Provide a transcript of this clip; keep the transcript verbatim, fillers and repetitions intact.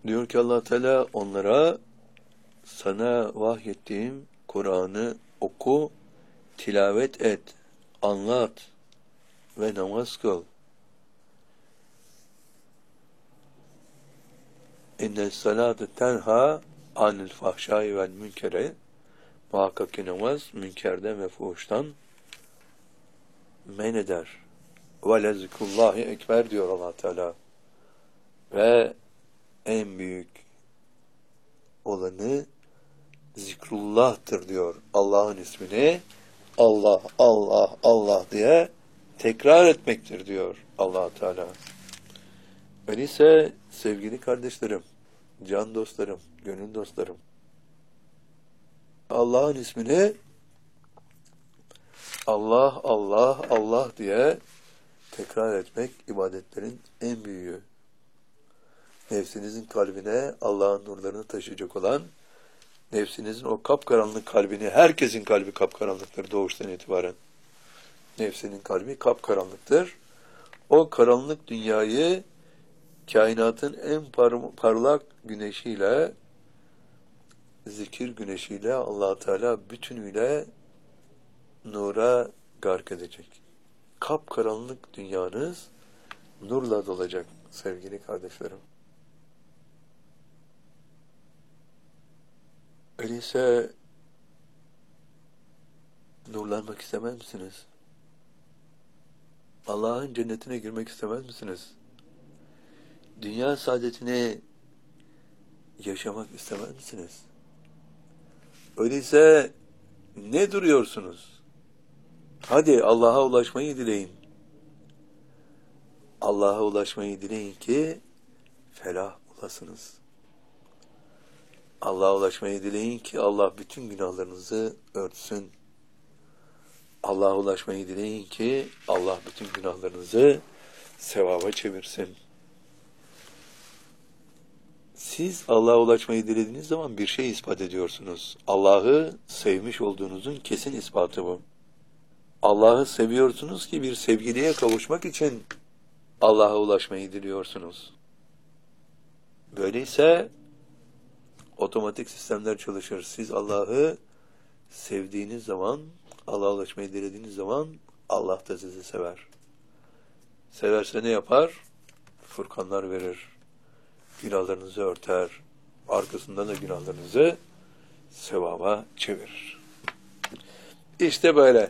Diyor ki Allah Teala onlara sana vahyettiğim Kur'an'ı oku, tilavet et, anlat ve namaz kıl. İnne salâte tenha anil fahşâi vel münkere. Muhakkak ki namaz münkerden ve fuhuştan men eder. Ve lezikullahi ekber diyor Allah Teala. Ve en büyük olanı zikrullah'tır diyor. Allah'ın ismini Allah, Allah, Allah diye tekrar etmektir diyor Allah Teala. Öyleyse sevgili kardeşlerim, can dostlarım, gönül dostlarım, Allah'ın ismini Allah, Allah, Allah diye tekrar etmek ibadetlerin en büyüğü. Nefsinizin kalbine Allah'ın nurlarını taşıyacak olan, nefsinizin o kapkaranlık kalbini, herkesin kalbi kapkaranlıktır doğuştan itibaren. Nefsinin kalbi kapkaranlıktır. O karanlık dünyayı kainatın en par- parlak güneşiyle, zikir güneşiyle Allah Teala bütünüyle nura gark edecek. Kapkaranlık dünyanız nurla dolacak sevgili kardeşlerim. Öyleyse nurlanmak istemez misiniz? Allah'ın cennetine girmek istemez misiniz? Dünya saadetini yaşamak istemez misiniz? Öyleyse ne duruyorsunuz? Hadi Allah'a ulaşmayı dileyin. Allah'a ulaşmayı dileyin ki felah olasınız. Allah'a ulaşmayı dileyin ki Allah bütün günahlarınızı örtsün. Allah'a ulaşmayı dileyin ki Allah bütün günahlarınızı sevaba çevirsin. Siz Allah'a ulaşmayı dilediğiniz zaman bir şey ispat ediyorsunuz. Allah'ı sevmiş olduğunuzun kesin ispatı bu. Allah'ı seviyorsunuz ki bir sevgiliye kavuşmak için Allah'a ulaşmayı diliyorsunuz. Böyleyse otomatik sistemler çalışır. Siz Allah'ı sevdiğiniz zaman, Allah'a ulaşmayı dilediğiniz zaman Allah da sizi sever. Severse ne yapar? Furkanlar verir. Günahlarınızı örter. Arkasından da günahlarınızı sevaba çevirir. İşte böyle.